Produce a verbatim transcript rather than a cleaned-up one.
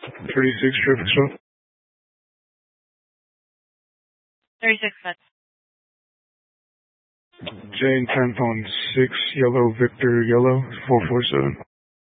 thirty-six traffic stop. thirty-six foot. Jane tenth on six, yellow, Victor, yellow, four four seven.